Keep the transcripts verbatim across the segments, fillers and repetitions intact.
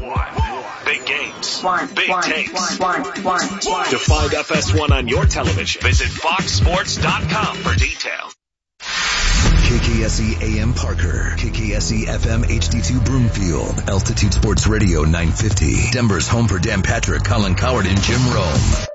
Big games. One, Big one, takes. one, one, one, one. To find F S one on your television, visit fox sports dot com for details. K K S E A M Parker, K K S E F M H D two Broomfield, Altitude Sports Radio nine fifty, Denver's home for Dan Patrick, Colin Coward, and Jim Rome.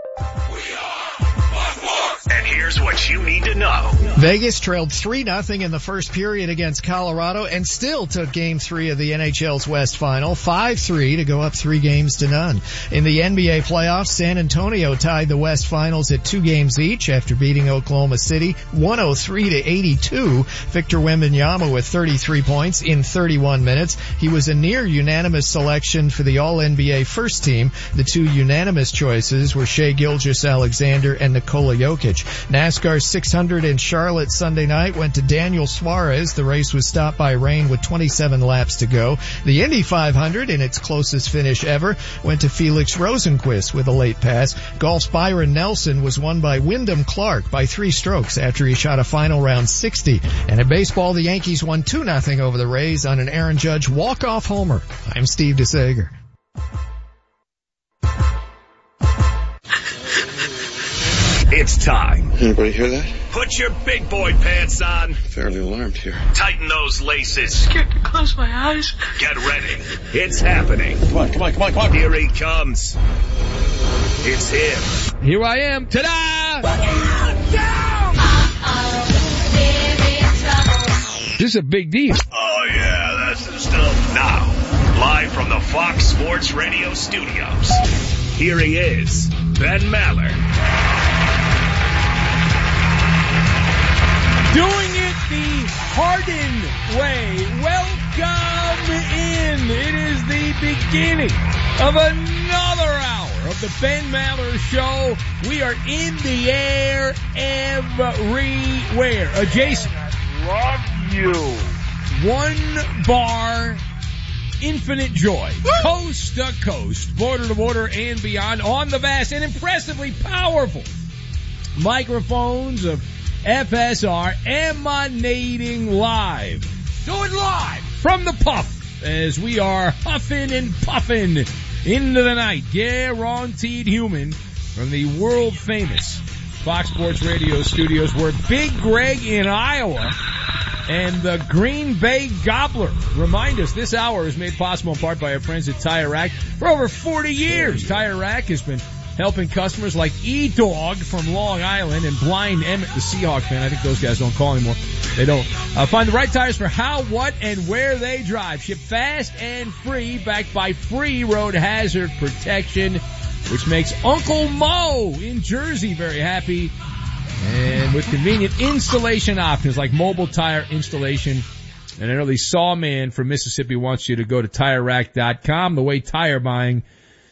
And here's what you need to know. Vegas trailed three nothing in the first period against Colorado and still took game three of the N H L's West Final, five three to go up three games to none. In the N B A playoffs, San Antonio tied the West Finals at two games each after beating Oklahoma City one oh three to eighty-two. Victor Wembanyama with thirty-three points in thirty-one minutes. He was a near unanimous selection for the All-N B A first team. The two unanimous choices were Shai Gilgeous-Alexander and Nikola Jokic. NASCAR six hundred in Charlotte Sunday night went to Daniel Suarez. The race was stopped by rain with twenty-seven laps to go. The Indy five hundred, in its closest finish ever, went to Felix Rosenqvist with a late pass. Golf's Byron Nelson was won by Wyndham Clark by three strokes after he shot a final round sixty. And in baseball, the Yankees won two nothing over the Rays on an Aaron Judge walk-off homer. I'm Steve DeSager. It's time. Anybody hear that? Put your big boy pants on. Fairly alarmed here. Tighten those laces. Scared to close my eyes. Get ready. It's happening. Come on, come on, come on, come on. Here he comes. It's him. Here I am. Ta-da! This is a big deal. Oh yeah, that's the stuff. Now, live from the Fox Sports Radio studios, here he is, Ben Maller. Doing it the Harden way. Welcome in. It is the beginning of another hour of the Ben Maller Show. We are in the air everywhere. Uh, Jason. Love you. One bar, infinite joy. Coast to coast, border to border, and beyond on the vast and impressively powerful microphones of F S R emanating live. Do it live from the puff as we are huffing and puffing into the night. Guaranteed human from the world famous Fox Sports Radio studios, where Big Greg in Iowa and the Green Bay Gobbler remind us this hour is made possible in part by our friends at Tire Rack. For over forty years, Tire Rack has been helping customers like E-Dog from Long Island and Blind Emmett, the Seahawk fan. I think those guys don't call anymore. They don't. Uh, find the right tires for how, what, and where they drive. Ship fast and free, backed by free road hazard protection, which makes Uncle Mo in Jersey very happy. And with convenient installation options like mobile tire installation. And I know the Sawman from Mississippi wants you to go to tire rack dot com, the way tire buying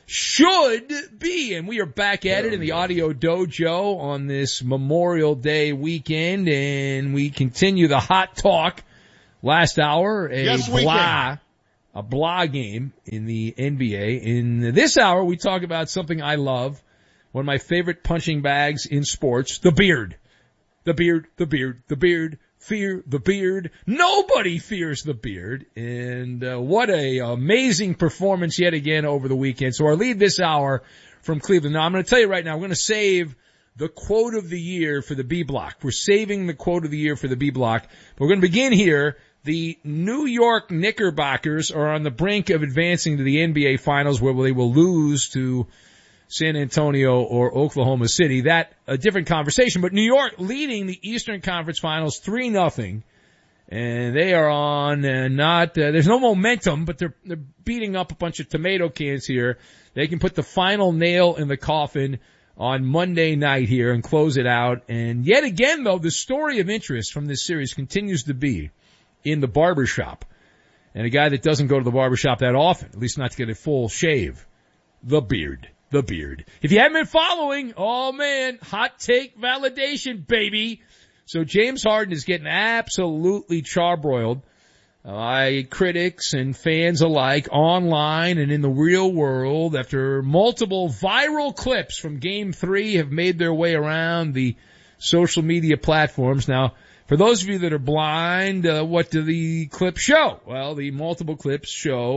should be. And we are back at it in the Audio Dojo on this Memorial Day weekend, and we continue the hot talk. Last hour, a yes, blah, a blah game in the N B A. In this hour, we talk about something I love, one of my favorite punching bags in sports, the beard. The beard, the beard, the beard. Fear the beard. Nobody fears the beard. And uh, what a amazing performance yet again over the weekend. So our lead this hour from Cleveland. Now I'm going to tell you right now, we're going to save the quote of the year for the B block. We're saving the quote of the year for the B block. But we're going to begin here. The New York Knickerbockers are on the brink of advancing to the N B A Finals, where they will lose to San Antonio or Oklahoma City. That, a different conversation. But New York leading the Eastern Conference Finals three nothing. And they are on uh, not, uh, there's no momentum, but they're, they're beating up a bunch of tomato cans here. They can put the final nail in the coffin on Monday night here and close it out. And yet again, though, the story of interest from this series continues to be in the barbershop. And a guy that doesn't go to the barbershop that often, at least not to get a full shave, the beard. The beard. If you haven't been following, oh man, hot take validation, baby. So James Harden is getting absolutely charbroiled by critics and fans alike online and in the real world after multiple viral clips from Game three have made their way around the social media platforms. Now, for those of you that are blind, uh, what do the clips show? Well, the multiple clips show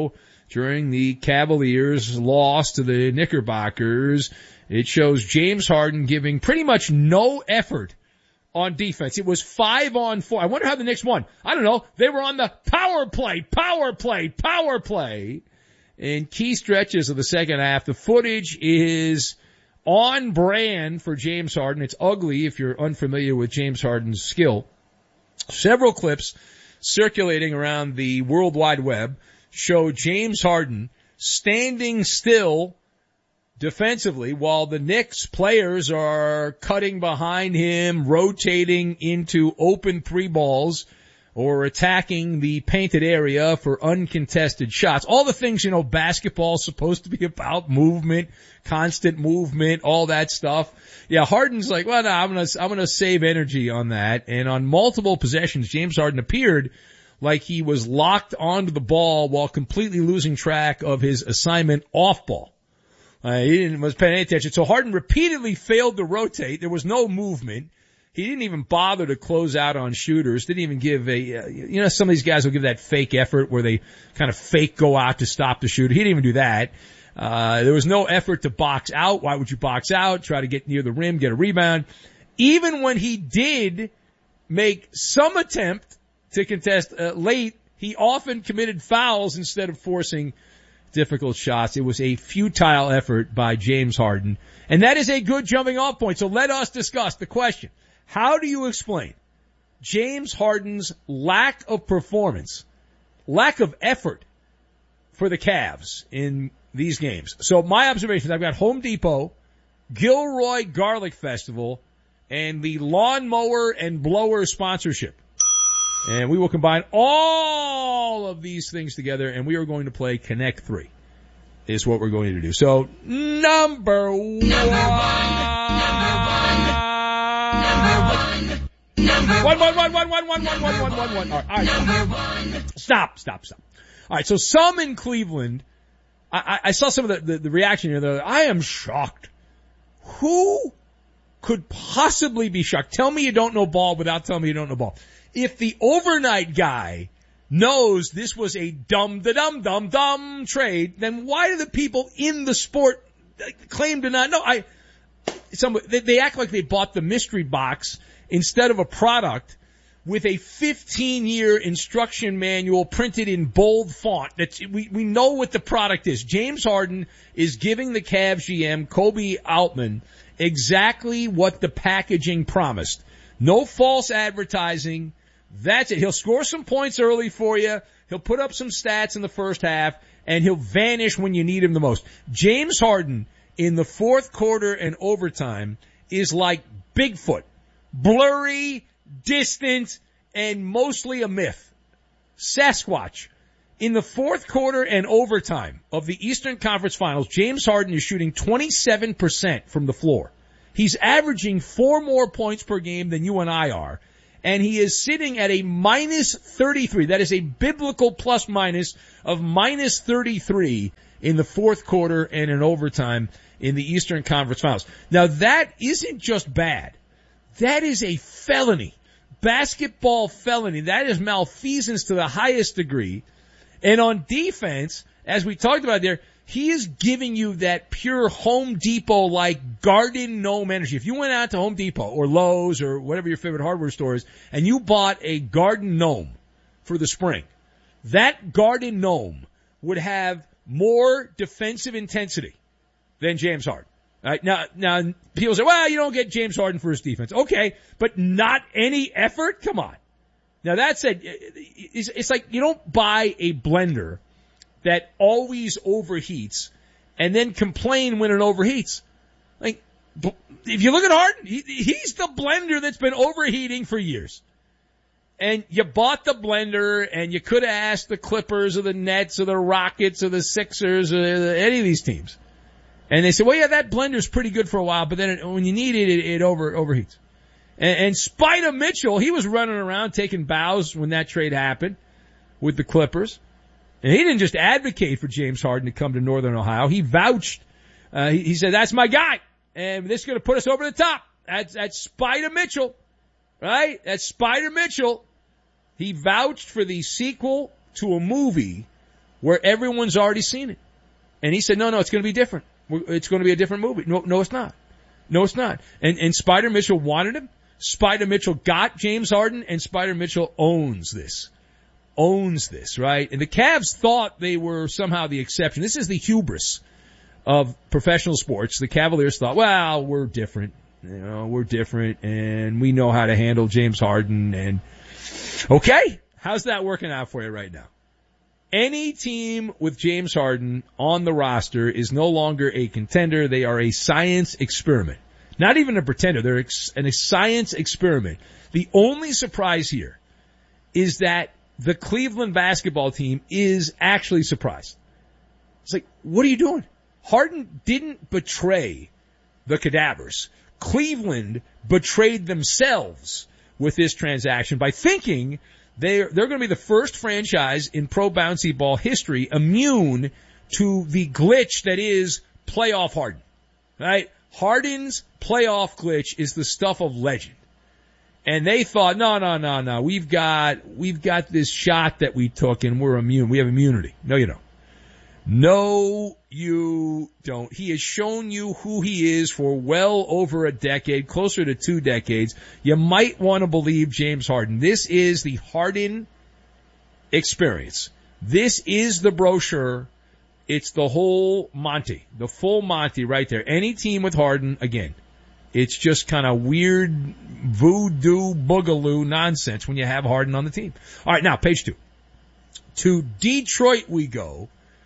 during the Cavaliers' loss to the Knickerbockers. It shows James Harden giving pretty much no effort on defense. It was five on four. I wonder how the Knicks won. I don't know. They were on the power play, power play, power play in key stretches of the second half. The footage is on brand for James Harden. It's ugly if you're unfamiliar with James Harden's skill. Several clips circulating around the World Wide Web show James Harden standing still defensively while the Knicks players are cutting behind him, rotating into open three balls, or attacking the painted area for uncontested shots. All the things, you know, basketball's supposed to be about: movement, constant movement, all that stuff. Yeah, Harden's like, well, no, I'm gonna, I'm gonna save energy on that. And on multiple possessions, James Harden appeared like he was locked onto the ball while completely losing track of his assignment off ball. Uh, he didn't, was paying any attention. So Harden repeatedly failed to rotate. There was no movement. He didn't even bother to close out on shooters. Didn't even give a, uh, you know, some of these guys will give that fake effort where they kind of fake go out to stop the shooter. He didn't even do that. Uh, there was no effort to box out. Why would you box out? Try to get near the rim, get a rebound. Even when he did make some attempt to contest uh, late, he often committed fouls instead of forcing difficult shots. It was a futile effort by James Harden. And that is a good jumping off point. So let us discuss the question. How do you explain James Harden's lack of performance, lack of effort for the Cavs in these games? So my observations, I've got Home Depot, Gilroy Garlic Festival, and the Lawnmower and Blower sponsorship. And we will combine all of these things together, and we are going to play Connect three, is what we're going to do. So, number one. Number one. Number one. One, one, one, one, one, one, one, one, one, one, one. All right, stop. Stop, stop, stop. All right, so some in Cleveland, I, I, I saw some of the, the, the reaction here. Like, I am shocked. Who could possibly be shocked? Tell me you don't know ball without telling me you don't know ball. If the overnight guy knows this was a dumb, da dum dum dum trade, then why do the people in the sport claim to not know? I, some, they, they act like they bought the mystery box instead of a product with a fifteen year instruction manual printed in bold font. That's, we, we know what the product is. James Harden is giving the Cavs G M, Kobe Altman, exactly what the packaging promised. No false advertising. That's it. He'll score some points early for you. He'll put up some stats in the first half, and he'll vanish when you need him the most. James Harden in the fourth quarter and overtime is like Bigfoot. Blurry, distant, and mostly a myth. Sasquatch. In the fourth quarter and overtime of the Eastern Conference Finals, James Harden is shooting twenty-seven percent from the floor. He's averaging four more points per game than you and I are. And he is sitting at a minus thirty-three. That is a biblical plus minus of minus thirty-three in the fourth quarter and in overtime in the Eastern Conference Finals. Now that isn't just bad. That is a felony. Basketball felony. That is malfeasance to the highest degree. And on defense, as we talked about there, he is giving you that pure Home Depot-like garden gnome energy. If you went out to Home Depot or Lowe's or whatever your favorite hardware store is, and you bought a garden gnome for the spring, that garden gnome would have more defensive intensity than James Harden. Right? Now, now people say, well, you don't get James Harden for his defense. Okay, but not any effort? Come on. Now that said, it's, it's like you don't buy a blender that always overheats and then complain when it overheats. Like, if you look at Harden, he, he's the blender that's been overheating for years. And you bought the blender and you could have asked the Clippers or the Nets or the Rockets or the Sixers or any of these teams. And they said, well, yeah, that blender's pretty good for a while, but then it, when you need it, it, it over, overheats. And, and Spider Mitchell, he was running around taking bows when that trade happened with the Clippers. And he didn't just advocate for James Harden to come to Northern Ohio. He vouched. Uh, he, he said, that's my guy. And this is going to put us over the top. That's, that's Spider Mitchell. Right? That's Spider Mitchell. He vouched for the sequel to a movie where everyone's already seen it. And he said, no, no, it's going to be different. It's going to be a different movie. No, no, it's not. No, it's not. And, and Spider Mitchell wanted him. Spider Mitchell got James Harden, and Spider Mitchell owns this. Owns this, right? And the Cavs thought they were somehow the exception. This is the hubris of professional sports. The Cavaliers thought, well, we're different. You know, we're different, and we know how to handle James Harden. And okay, how's that working out for you right now? Any team with James Harden on the roster is no longer a contender. They are a science experiment. Not even a pretender. They're ex- an, a science experiment. The only surprise here is that the Cleveland basketball team is actually surprised. It's like, what are you doing? Harden didn't betray the cadavers. Cleveland betrayed themselves with this transaction by thinking they're, they're going to be the first franchise in pro bouncy ball history immune to the glitch that is playoff Harden. Right? Harden's playoff glitch is the stuff of legend. And they thought, no, no, no, no, we've got, we've got this shot that we took and we're immune. We have immunity. No, you don't. No, you don't. He has shown you who he is for well over a decade, closer to two decades. You might want to believe James Harden. This is the Harden experience. This is the brochure. It's the whole Monty, the full Monty right there. Any team with Harden, again, it's just kind of weird voodoo boogaloo nonsense when you have Harden on the team. All right, now, page two. To Detroit we go.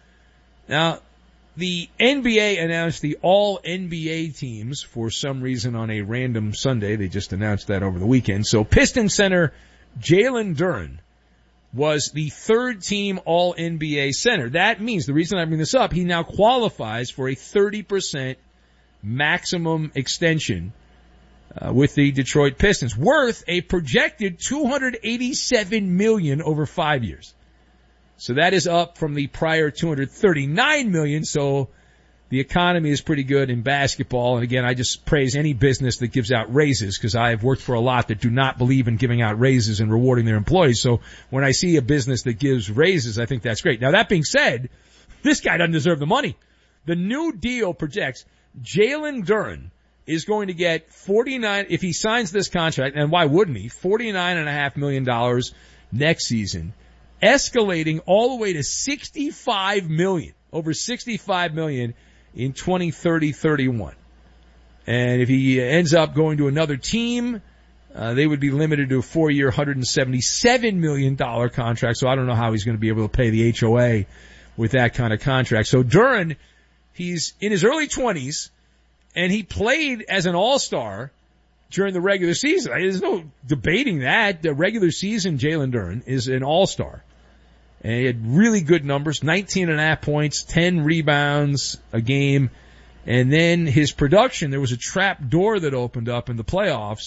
Now, the N B A announced the all N B A teams for some reason on a random Sunday. They just announced that over the weekend. So Pistons center Jalen Duren was the third team all N B A center. That means, the reason I bring this up, he now qualifies for a thirty percent maximum extension uh, with the Detroit Pistons, worth a projected two hundred eighty-seven million dollars over five years. So that is up from the prior two hundred thirty-nine million dollars. So the economy is pretty good in basketball. And again, I just praise any business that gives out raises, because I have worked for a lot that do not believe in giving out raises and rewarding their employees. So when I see a business that gives raises, I think that's great. Now, that being said, this guy doesn't deserve the money. The new deal projects Jalen Duren is going to get forty-nine, if he signs this contract, and why wouldn't he, forty-nine point five million dollars next season, escalating all the way to sixty-five million dollars, over sixty-five million dollars in twenty thirty thirty-one. And if he ends up going to another team, uh, they would be limited to a four-year, one hundred seventy-seven million dollars contract. So I don't know how he's going to be able to pay the H O A with that kind of contract. So Duren, he's in his early twenties, and he played as an all-star during the regular season. There's no debating that. The regular season, Jalen Duren is an all-star. And he had really good numbers, nineteen and a half points, ten rebounds a game. And then his production, there was a trap door that opened up in the playoffs,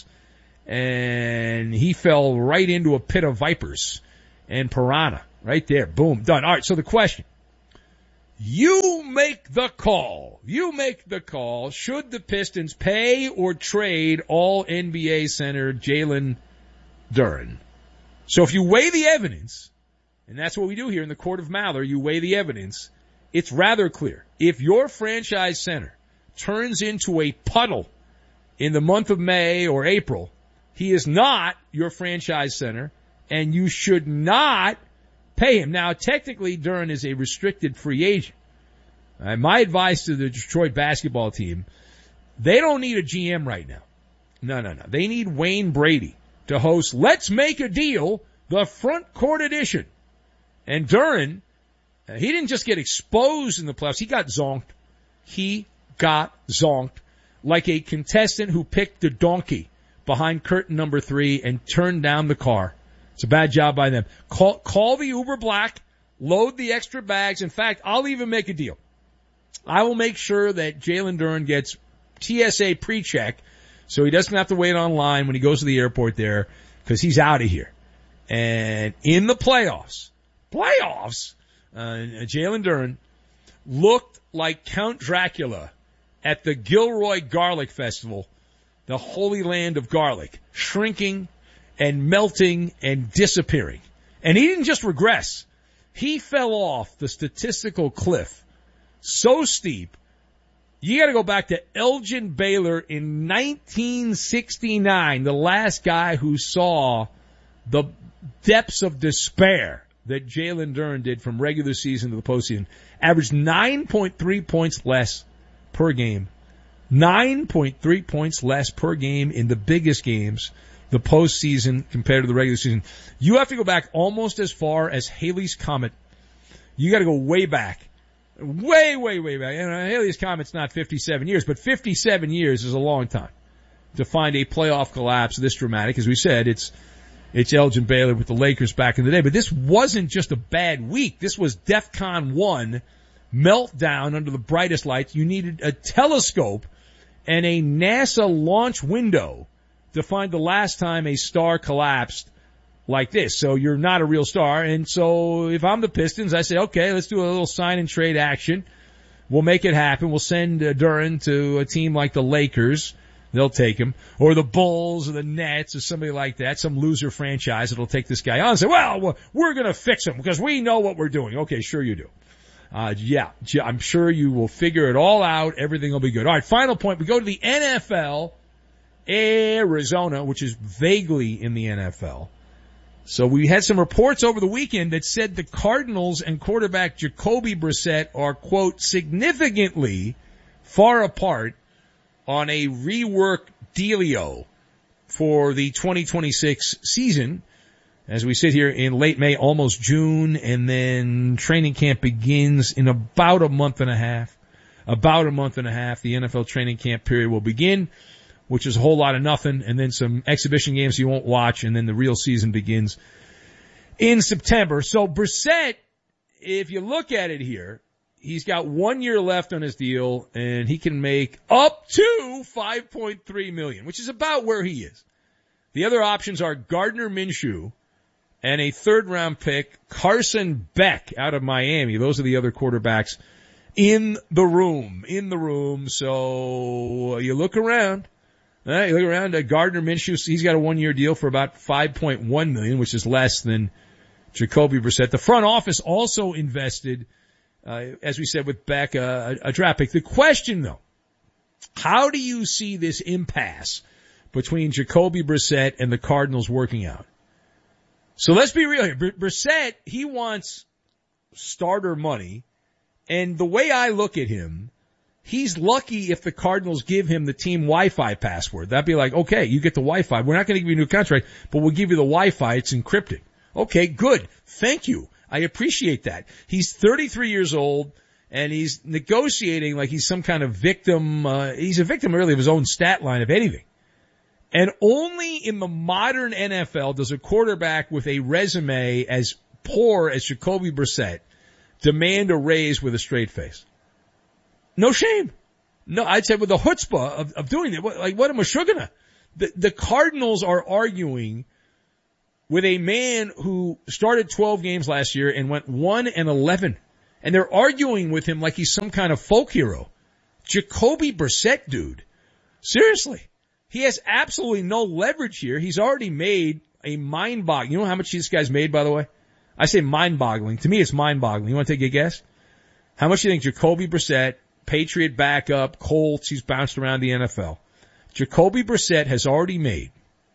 and he fell right into a pit of vipers and piranha. Right there. Boom. Done. All right, so the question. You make the call. You make the call. Should the Pistons pay or trade all N B A center Jalen Duren? So if you weigh the evidence, and that's what we do here in the Court of Malheur, you weigh the evidence, it's rather clear. If your franchise center turns into a puddle in the month of May or April, he is not your franchise center, and you should not pay him. Now, technically, Duren is a restricted free agent. Uh, my advice to the Detroit basketball team, they don't need a G M right now. No, no, no. They need Wayne Brady to host Let's Make a Deal, the front court edition. And Duren, uh, he didn't just get exposed in the playoffs. He got zonked. He got zonked like a contestant who picked the donkey behind curtain number three and turned down the car. It's a bad job by them. Call, call the Uber Black, load the extra bags. In fact, I'll even make a deal. I will make sure that Jalen Duren gets T S A pre-check so he doesn't have to wait online when he goes to the airport there, because he's out of here. And in the playoffs, playoffs, uh, Jalen Duren looked like Count Dracula at the Gilroy Garlic Festival, the holy land of garlic, shrinking and melting and disappearing. And he didn't just regress. He fell off the statistical cliff so steep. You got to go back to Elgin Baylor in nineteen sixty-nine, the last guy who saw the depths of despair that Jalen Duren did from regular season to the postseason. Averaged nine point three points less per game. nine point three points less per game in the biggest games, the postseason compared to the regular season. You have to go back almost as far as Halley's Comet. You got to go way back. Way, way, way back. And Halley's Comet's not fifty-seven years, but fifty-seven years is a long time to find a playoff collapse this dramatic. As we said, it's it's Elgin Baylor with the Lakers back in the day. But this wasn't just a bad week. This was DEFCON one meltdown under the brightest lights. You needed a telescope and a NASA launch window to find the last time a star collapsed like this. So you're not a real star. And so if I'm the Pistons, I say, okay, let's do a little sign and trade action. We'll make it happen. We'll send uh, Duren to a team like the Lakers. They'll take him. Or the Bulls or the Nets or somebody like that, some loser franchise that'll take this guy on and say, well, we're going to fix him because we know what we're doing. Okay, sure you do. Uh, yeah, I'm sure you will figure it all out. Everything will be good. All right, final point. We go to the N F L. Arizona, which is vaguely in the N F L. So we had some reports over the weekend that said the Cardinals and quarterback Jacoby Brissett are, quote, significantly far apart on a rework dealio for the twenty twenty-six season. As we sit here in late May, almost June, and then training camp begins in about a month and a half. About a month and a half, the N F L training camp period will begin, which is a whole lot of nothing, and then some exhibition games you won't watch, and then the real season begins in September. So Brissett, if you look at it here, he's got one year left on his deal, and he can make up to five point three million dollars, which is about where he is. The other options are Gardner Minshew and a third-round pick, Carson Beck out of Miami. Those are the other quarterbacks in the room, in the room. So you look around. All right, you look around at Gardner Minshew. He's got a one-year deal for about five point one million dollars, which is less than Jacoby Brissett. The front office also invested, uh, as we said with Beck, uh, a, a draft pick. The question, though, how do you see this impasse between Jacoby Brissett and the Cardinals working out? So let's be real here. Br- Brissett, he wants starter money, and the way I look at him, he's lucky if the Cardinals give him the team Wi-Fi password. That'd be like, okay, you get the Wi-Fi. We're not going to give you a new contract, but we'll give you the Wi-Fi. It's encrypted. Okay, good. Thank you. I appreciate that. He's thirty-three years old, and he's negotiating like he's some kind of victim. Uh, he's a victim really of his own stat line, if anything. And only in the modern N F L does a quarterback with a resume as poor as Jacoby Brissett demand a raise with a straight face. No shame. No, I'd say with the chutzpah of, of doing it. What, like, what am I gonna? The, the Cardinals are arguing with a man who started twelve games last year and went one and eleven. And they're arguing with him like he's some kind of folk hero. Jacoby Brissett, dude. Seriously. He has absolutely no leverage here. He's already made a mind-boggling. You know how much this guy's made, by the way? I say mind-boggling. To me, it's mind-boggling. You want to take a guess? How much do you think Jacoby Brissett, Patriot backup, Colts, he's bounced around the N F L. Jacoby Brissett has already made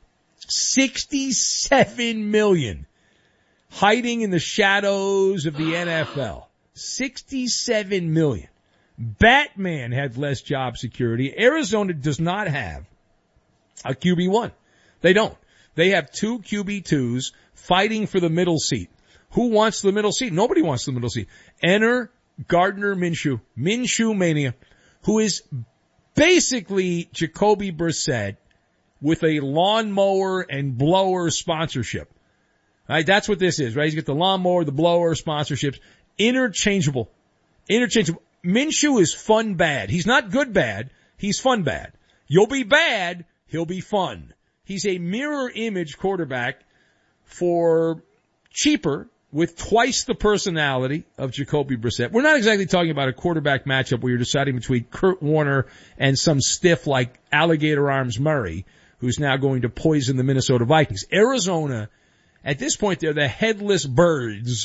sixty-seven million dollars hiding in the shadows of the N F L. sixty-seven million dollars. Batman had less job security. Arizona does not have a Q B one. They don't. They have two Q B twos fighting for the middle seat. Who wants the middle seat? Nobody wants the middle seat. Enter Gardner Minshew, Minshew Mania, who is basically Jacoby Brissett with a lawnmower and blower sponsorship. All right, that's what this is, right? He's got the lawnmower, the blower sponsorships, interchangeable, interchangeable. Minshew is fun bad. He's not good bad. He's fun bad. You'll be bad. He'll be fun. He's a mirror image quarterback for cheaper with twice the personality of Jacoby Brissett. We're not exactly talking about a quarterback matchup where you're deciding between Kurt Warner and some stiff like Alligator Arms Murray, who's now going to poison the Minnesota Vikings. Arizona, at this point, they're the headless birds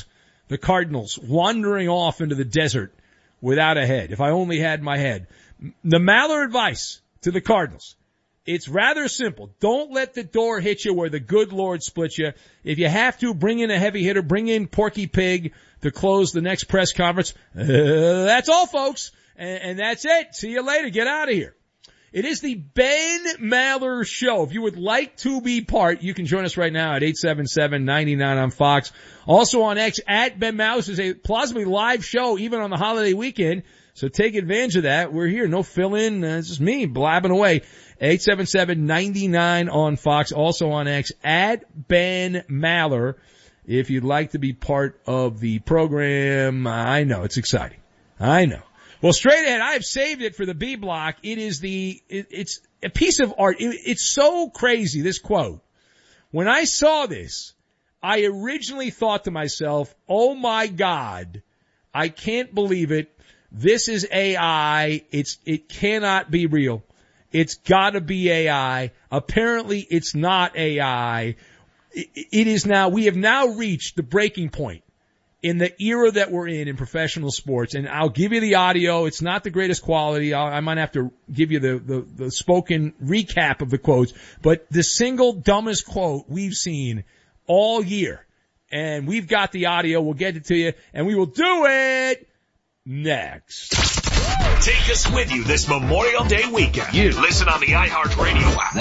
the Cardinals wandering off into the desert without a head. If I only had my head. The Maller advice to the Cardinals. It's rather simple. Don't let the door hit you where the good Lord splits you. If you have to, bring in a heavy hitter, bring in Porky Pig to close the next press conference. Uh, that's all, folks. And, and that's it. See you later. Get out of here. It is the Ben Maller Show. If you would like to be part, you can join us right now at eight seven seven, nine nine on Fox. Also on X, at Ben Maller. This is a plausibly live show, even on the holiday weekend. So take advantage of that. We're here. No fill-in. Uh, it's just me blabbing away. eight seven seven, nine nine on Fox. Also on X, at Ben Maller. If you'd like to be part of the program, I know. It's exciting. I know. Well, straight ahead, I have saved it for the B block. It is the, it, it's a piece of art. It, it's so crazy, this quote. When I saw this, I originally thought to myself, oh my God, I can't believe it. This is A I. It's, it cannot be real. It's gotta be A I. Apparently it's not A I. It, it is now, we have now reached the breaking point in the era that we're in in professional sports. And I'll give you the audio. It's not the greatest quality. I'll, I might have to give you the, the, the spoken recap of the quotes, but the single dumbest quote we've seen all year. And we've got the audio. We'll get it to you and we will do it next. Take us with you this Memorial Day weekend. You listen on the iHeartRadio app.